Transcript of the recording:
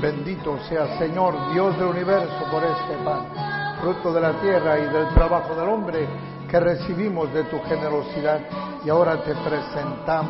Bendito sea, Señor, Dios del universo, por este pan, fruto de la tierra y del trabajo del hombre, que recibimos de tu generosidad, y ahora te presentamos